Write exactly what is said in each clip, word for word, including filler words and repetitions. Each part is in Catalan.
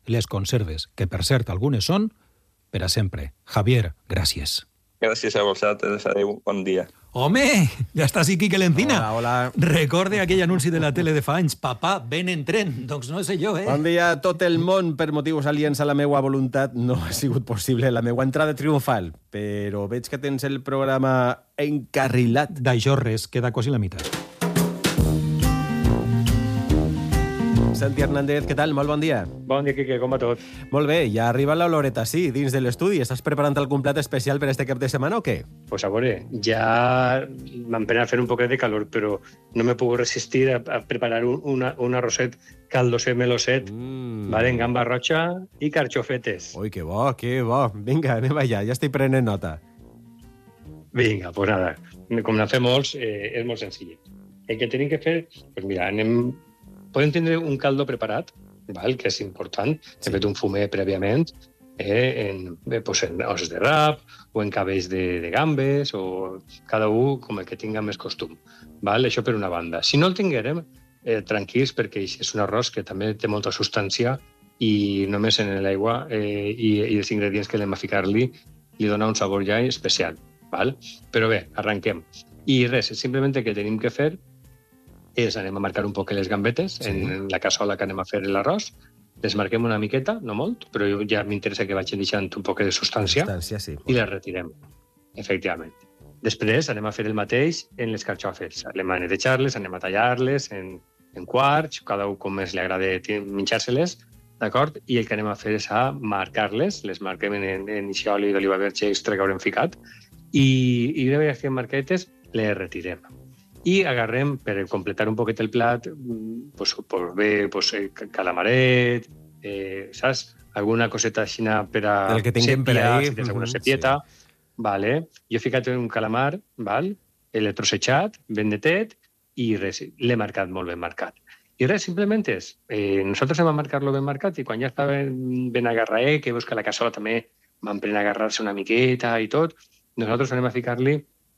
les conserves, que per cert algunes són per a sempre. Javier, gràcies. Gràcies a vosaltres, adéu, bon dia. Home, ja està així Quique l'Encina. Hola, hola. Recorde aquell anunci de la tele de fa anys. Papà, ven en tren. Doncs no sé jo, eh? Bon dia. Tot el món, per motius aliens a la meua voluntat, no ha sigut possible la meua entrada triomfal. Però veig que tens el programa encarrilat. D'això res, queda quasi la meitat. Santi Hernández, què tal? Molt bon dia. Bon dia, Quique, com va tot? Molt bé, ja arriba l'oloreta, sí, dins de l'estudi. Estàs preparant algun plat especial per este cap de setmana o què? Pues a veure, ja m'empena a fer un poquet de calor, però no me puc resistir a, a preparar un, una, un arrosset caldoset meloset, mm. vale, en gamba roja i carxofetes. Ui, que bo, que bo. Vinga, anem allà, ja estic prenent nota. Vinga, pues nada, com n'ha fet molts, eh, és molt senzill. El que tenim que fer, pues mira, anem... Podem tindre un caldo preparat, val? Que és important. Sí. Hem fet un fumer prèviament eh, en, eh, pues en ossos de rap o en cabells de, de gambes, o cada un com el que tinga més costum. Val? Això per una banda. Si no el tinguérem, eh, tranquils, perquè és un arròs que també té molta substància i només en l'aigua eh, i, i els ingredients que anem a ficar-li li dona un sabor ja especial. Val? Però bé, arrenquem. I res, simplement el que tenim que fer és anem a marcar un poc les gambetes sí. en la cassola que anem a fer l'arròs. Les marquem una miqueta, no molt, però ja m'interessa que vagin deixant un poc de substància, substància sí. i les retirem, efectivament. Després anem a fer el mateix en les carxofes. Anem a netejar-les, anem a tallar-les en, en quarts, cada un com més li agrada menjar-se-les, d'acord? I el que anem a fer és a marcar-les, les marquem en, en ixe oli d'oliva verge extra que haurem ficat, i, i una vegada que estem marquetes, les retirem. I agarrem, per completar un poquet el plat, pues, pues bé, pues, calamaret, eh, saps? Alguna coseta així per a... El que tinguem per ahí. Si tens alguna sepieta. Sí. Vale. Jo he ficat un calamar, val? L'he trossejat, ben netet, i res, l'he marcat molt ben marcat. I res, simplement és, eh, nosaltres hem a marcar-lo ben marcat, i quan ja està ben, ben agarraet, que veus que la cassola també va emprenent a agarrar-se una miqueta i tot, nosaltres anem a ficar-li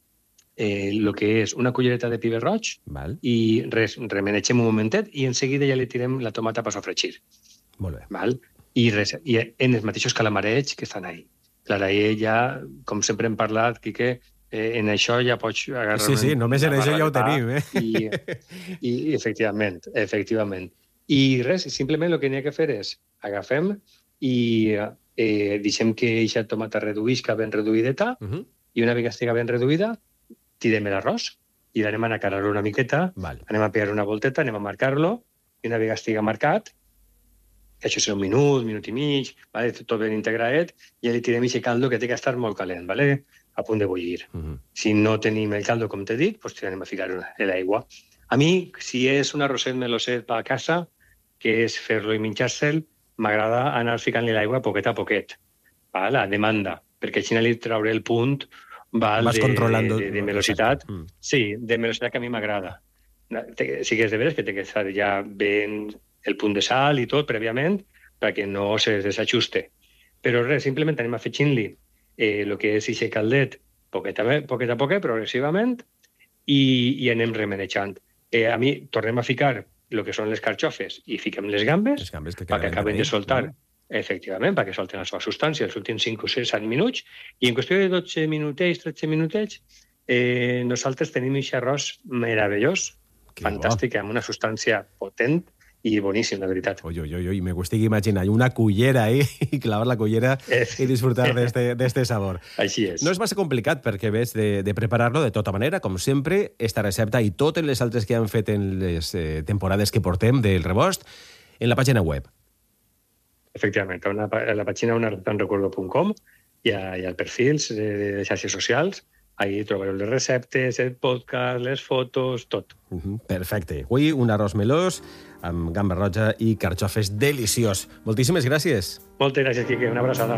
Eh, el que és una cullereta de pibe roig. Val. I res, remenegem un momentet i en seguida ja li tirem la tomata per sofregir. Molt bé. Val? I res, i en els mateixos calamarets que estan ahí. Clar, ahí ja, com sempre hem parlat, Quique, eh, en això ja pots agarrar... Sí, sí, només en això ja ho tenim, eh? I, i efectivament, efectivament. I res, simplement el que n'hi ha que fer és agafem i eh, deixem que aquesta tomata reduïsca ben reduïdeta, uh -huh. i una vegada estiga ben reduïda, tirem l'arròs i l'anem a nacarar-lo una miqueta, Val. anem a pegar una volteta, anem a marcar-lo, i una vegada estiga marcat, que això serà un minut, minut i mig, vale? Tot ben integraet, i li tirem aquest caldo que té que estar molt calent, vale? A punt de bullir. Uh -huh. Si no tenim el caldo, com t'he dit, doncs anem a ficar l'aigua. A mi, si és un arrosset meloset a casa, que és fer-lo i menjar-se'l, m'agrada anar ficant-li l'aigua poquet a poquet, vale? A demanda, perquè així li trauré el punt. Val, Vas de, controlando... de, de velocitat. Mm. Sí, de velocitat que a mi m'agrada. Sí que és de veres que té que estar ja ben el punt de sal i tot, prèviament, perquè no se desajuste. Però res, simplement anem afegint-li eh, el que és aquest caldet poquet a poquet, a poquet progressivament, i, i anem remenejant. Eh, a mi tornem a ficar el que són les carxofes i fiquem les gambes, les gambes que perquè acaben de soltar... Mm. Efectivament, perquè solten la seva substància els últims cinc o sis set minuts, i en qüestió de dotze minutets, tretze minutets, eh, nosaltres tenim aquest arròs meravellós, que fantàstic, bo. Amb una substància potent i boníssim, la veritat. Oi, oi, oi, me ho estic imaginant. Una cullera ahí, i clavar la cullera es... i disfrutar d'este, d'este sabor. Així és. No és massa complicat, perquè ves de, de preparar-lo de tota manera, com sempre, esta recepta i totes les altres que han fet en les eh, temporades que portem del rebost, en la pàgina web. Efectivament, a, una, a la pàgina una receta en recuerdo punt com i, a, i al perfils de, de xarxes socials. Ahí trobareu les receptes, el podcast, les fotos, tot. Uh -huh, perfecte. Avui un arròs melós amb gamba roja i carxofes deliciós. Moltíssimes gràcies. Moltes gràcies, Quique. Una abraçada.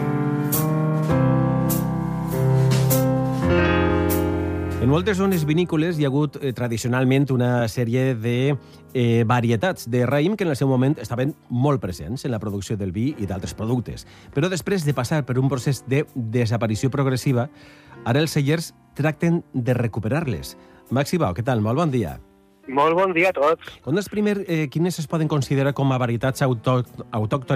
En moltes zones vinícoles hi ha hagut eh, tradicionalment una sèrie de eh, varietats de raïm que en el seu moment estaven molt presents en la producció del vi i d'altres productes. Però després de passar per un procés de desaparició progressiva, ara els cellers tracten de recuperar-les. Maxi Bau, què tal? Molt bon dia. Molt bon dia a tots. Quines, primer, eh, quines es poden considerar com a varietats autòctones